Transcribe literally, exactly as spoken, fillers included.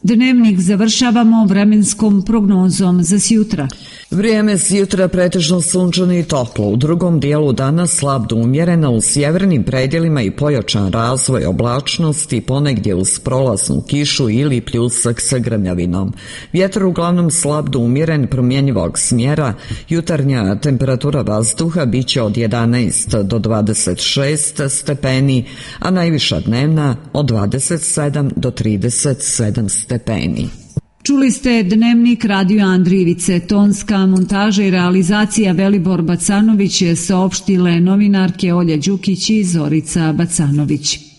Dnevnik završavamo vremenskom prognozom za sjutra. Vrijeme sjutra pretežno sunčano i toplo. U drugom dijelu dana slab do umjerena, u sjevernim predjelima i pojačan razvoj oblačnosti, ponegdje uz prolaznu kišu ili pljusak sa grmljavinom. Vjetar uglavnom slab do umjeren, promjenjivog smjera. Jutarnja temperatura vazduha bit će od jedanaest do dvadeset šest stepeni, a najviša dnevna od dvadeset sedam do trideset sedam stepeni. Čuli ste Dnevnik Radio Andrijevice, tonska montaža i realizacija Velibor Bacanović, saopštile novinarke Olja Đukić i Zorica Bacanović.